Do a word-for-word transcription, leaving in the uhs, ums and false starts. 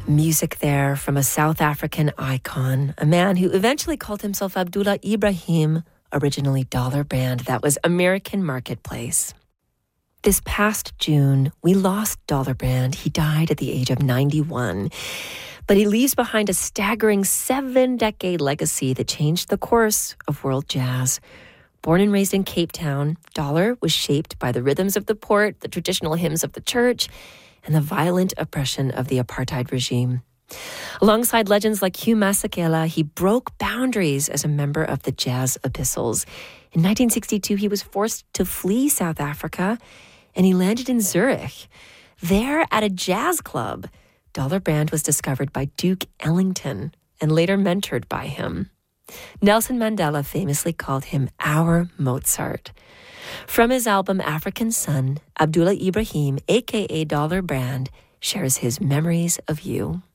Music there from a South African icon, a man who eventually called himself Abdullah Ibrahim, originally Dollar Brand. That was American Marketplace. This past June, we lost Dollar Brand. He died at the age of ninety-one. But he leaves behind a staggering seven-decade legacy that changed the course of world jazz. Born and raised in Cape Town, Dollar was shaped by the rhythms of the port, the traditional hymns of the church, and the violent oppression of the apartheid regime. Alongside legends like Hugh Masekela, he broke boundaries as a member of the Jazz Epistles. In nineteen sixty-two, he was forced to flee South Africa, and he landed in Zurich. There, at a jazz club, Dollar Brand was discovered by Duke Ellington and later mentored by him. Nelson Mandela famously called him our Mozart. From his album African Sun, Abdullah Ibrahim, a k a. Dollar Brand, shares his memories of you.